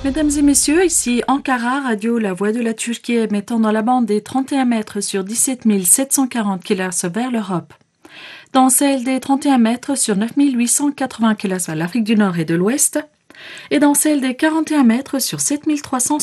Mesdames et messieurs, ici Ankara, radio La Voix de la Turquie émettant dans la bande des 31 mètres sur 17 740 kHz vers l'Europe. Dans celle des 31 mètres sur 9 880 kHz vers l'Afrique du Nord et de l'Ouest. Et dans celle des 41 mètres sur 7 300